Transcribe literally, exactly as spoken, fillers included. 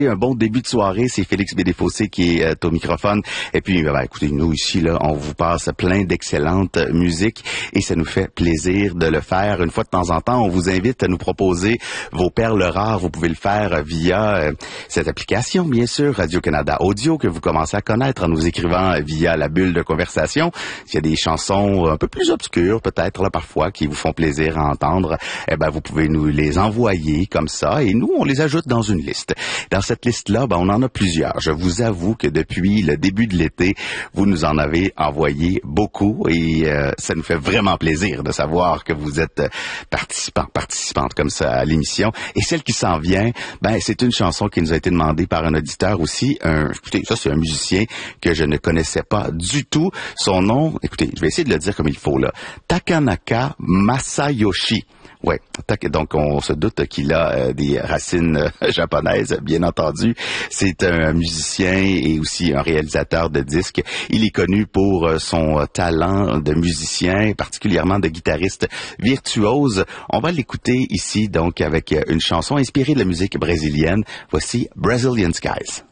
Un bon début de soirée, c'est Félix Bédéfossé qui est euh, au microphone. Et puis, ben, écoutez, nous ici, là, on vous passe plein d'excellentes musiques et ça nous fait plaisir de le faire. Une fois de temps en temps, on vous invite à nous proposer vos perles rares. Vous pouvez le faire via euh, cette application, bien sûr, Radio-Canada Audio, que vous commencez à connaître en nous écrivant via la bulle de conversation. S'il y a des chansons un peu plus obscures, peut-être, là, parfois, qui vous font plaisir à entendre, eh ben, vous pouvez nous les envoyer comme ça et nous, on les ajoute dans une liste. Dans cette liste-là, ben, on en a plusieurs. Je vous avoue que depuis le début de l'été, vous nous en avez envoyé beaucoup et euh, ça nous fait vraiment plaisir de savoir que vous êtes participants, participantes comme ça à l'émission. Et celle qui s'en vient, ben c'est une chanson qui nous a été demandée par un auditeur aussi. Un, écoutez, ça c'est un musicien que je ne connaissais pas du tout. Son nom, écoutez, je vais essayer de le dire comme il faut là. Takanaka Masayoshi. Ouais, donc on se doute qu'il a euh, des racines euh, japonaises, bien entendu. C'est un musicien et aussi un réalisateur de disques. Il est connu pour euh, son euh, talent de musicien, particulièrement de guitariste virtuose. On va l'écouter ici donc avec euh, une chanson inspirée de la musique brésilienne. Voici Brazilian Skies.